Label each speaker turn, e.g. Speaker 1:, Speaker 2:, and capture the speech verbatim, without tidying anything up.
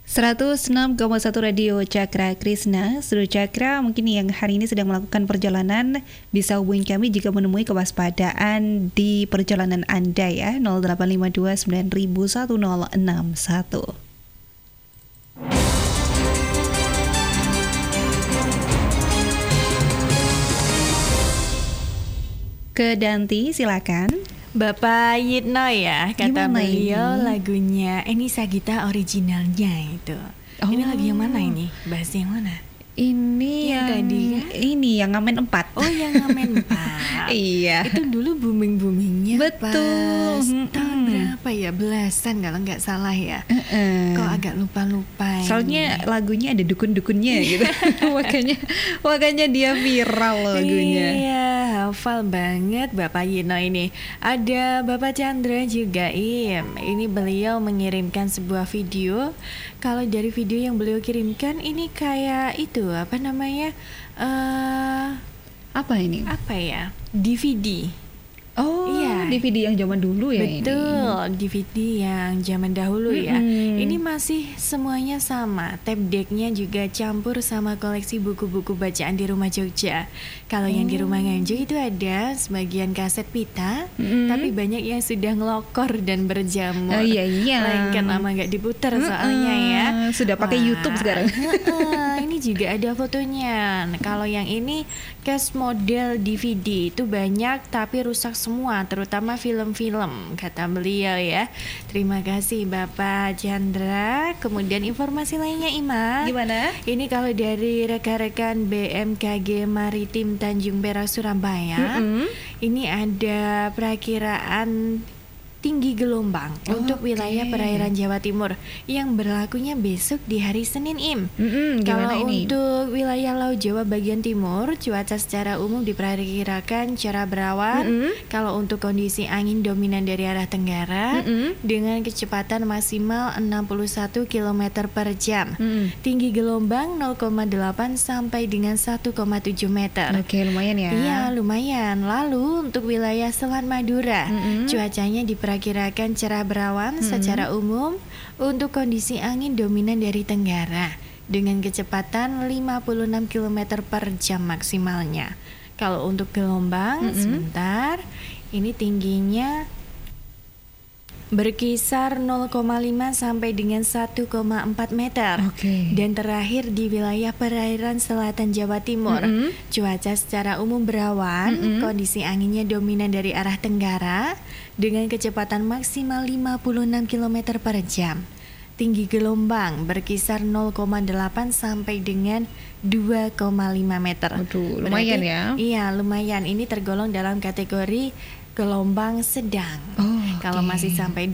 Speaker 1: seratus enam koma satu Radio Cakra Krisna. Seluruh Cakra mungkin yang hari ini sedang melakukan perjalanan bisa hubungi kami jika menemui kewaspadaan di perjalanan Anda ya. nol delapan lima dua sembilan nol satu nol enam satu. Ke Danti silakan.
Speaker 2: Bapak Yitno ya, kata
Speaker 1: Gimana
Speaker 2: beliau
Speaker 1: ini?
Speaker 2: lagunya Eni Sagita originalnya itu.
Speaker 1: Oh.
Speaker 2: Ini lagu yang mana ini? Bahas yang mana?
Speaker 1: Ini
Speaker 2: Yang
Speaker 1: yang,
Speaker 2: tadi kan?
Speaker 1: ini yang ngamen empat.
Speaker 2: Oh, yang ngamen empat.
Speaker 1: Iya.
Speaker 2: Itu dulu booming-boomingnya
Speaker 1: Betul.
Speaker 2: pas
Speaker 1: Mm-mm.
Speaker 2: tahun berapa ya? Belasan kalau nggak salah ya.
Speaker 1: Uh-uh.
Speaker 2: Kok agak lupa-lupa ini.
Speaker 1: Soalnya lagunya ada dukun-dukunnya gitu. makanya makanya dia viral lagunya.
Speaker 2: Iya, hafal banget Bapak Yino ini. Ada Bapak Chandra juga, Im. Ini beliau mengirimkan sebuah video. Kalau dari video yang beliau kirimkan ini kayak itu, apa namanya? eh
Speaker 1: Apa ini?
Speaker 2: apa ya? D V D.
Speaker 1: Oh,
Speaker 2: Iya.
Speaker 1: D V D yang zaman dulu ya ini.
Speaker 2: Betul, D V D yang zaman dahulu ya.
Speaker 1: Mm-mm.
Speaker 2: Ini masih semuanya sama. Tape decknya juga campur sama koleksi buku-buku bacaan di rumah Jogja. Kalau yang di rumah Nganjuk itu ada sebagian kaset pita,
Speaker 1: Mm-mm.
Speaker 2: tapi banyak yang sudah ngelokor dan berjamur.
Speaker 1: Oh, iya, iya.
Speaker 2: Lengket lama nggak diputar
Speaker 1: Mm-mm.
Speaker 2: soalnya ya.
Speaker 1: Sudah pakai YouTube sekarang.
Speaker 2: Heeh, ini juga ada fotonya. Nah, kalau yang ini case model D V D itu banyak tapi rusak semua, terutama film-film, kata beliau ya. Terima kasih Bapak Chandra. Kemudian informasi lainnya Ima.
Speaker 1: Gimana?
Speaker 2: Ini kalau dari rekan-rekan B M K G Maritim Tanjung Perak Surabaya,
Speaker 1: Mm-mm.
Speaker 2: ini ada perakiraan tinggi gelombang
Speaker 1: Oh,
Speaker 2: untuk
Speaker 1: oke.
Speaker 2: wilayah perairan Jawa Timur yang berlakunya besok di hari Senin Im.
Speaker 1: Mm-mm, gimana
Speaker 2: Kalau
Speaker 1: ini?
Speaker 2: untuk wilayah Laut Jawa bagian timur, cuaca secara umum diperkirakan cerah berawan.
Speaker 1: Mm-mm.
Speaker 2: Kalau untuk kondisi angin dominan dari arah tenggara
Speaker 1: Mm-mm.
Speaker 2: dengan kecepatan maksimal enam puluh satu kilometer per jam.
Speaker 1: Mm-mm.
Speaker 2: Tinggi gelombang nol koma delapan sampai dengan satu koma tujuh meter.
Speaker 1: Oke, lumayan ya.
Speaker 2: Iya, lumayan. Lalu untuk wilayah Selat Madura,
Speaker 1: Mm-mm.
Speaker 2: cuacanya diperkirakan cerah berawan
Speaker 1: Mm-mm.
Speaker 2: secara umum. Untuk kondisi angin dominan dari tenggara dengan kecepatan lima puluh enam kilometer per jam maksimalnya. Kalau untuk gelombang,
Speaker 1: Mm-mm.
Speaker 2: sebentar, ini tingginya berkisar nol koma lima sampai dengan satu koma empat meter.
Speaker 1: Oke.
Speaker 2: Dan terakhir di wilayah perairan selatan Jawa Timur,
Speaker 1: Mm-mm.
Speaker 2: cuaca secara umum berawan,
Speaker 1: Mm-mm.
Speaker 2: kondisi anginnya dominan dari arah tenggara dengan kecepatan maksimal lima puluh enam kilometer per jam. Tinggi gelombang berkisar nol koma delapan sampai dengan dua koma lima meter.
Speaker 1: Waduh, lumayan ya.
Speaker 2: Iya, lumayan. Ini tergolong dalam kategori gelombang sedang.
Speaker 1: Oh,
Speaker 2: Kalau
Speaker 1: oke.
Speaker 2: masih sampai